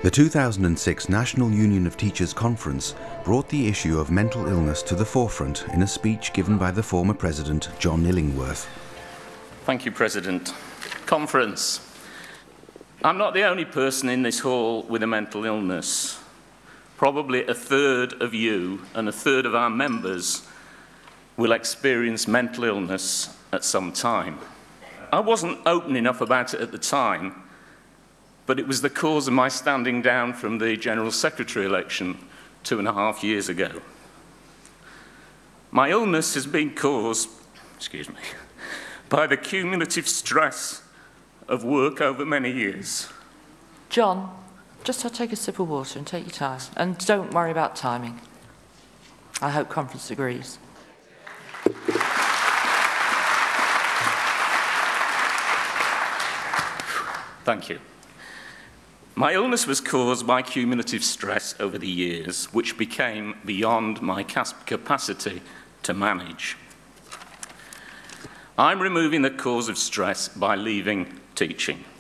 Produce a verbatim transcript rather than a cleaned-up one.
The two thousand six National Union of Teachers Conference brought the issue of mental illness to the forefront in a speech given by the former President, John Illingworth. Thank you, President. Conference. I'm not the only person in this hall with a mental illness. Probably a third of you and a third of our members will experience mental illness at some time. I wasn't open enough about it at the time, but it was the cause of my standing down from the General Secretary election two and a half years ago. My illness has been caused, excuse me, by the cumulative stress of work over many years. John, just have to take a sip of water and take your time. And don't worry about timing. I hope conference agrees. Thank you. My illness was caused by cumulative stress over the years, which became beyond my capacity to manage. I'm removing the cause of stress by leaving teaching.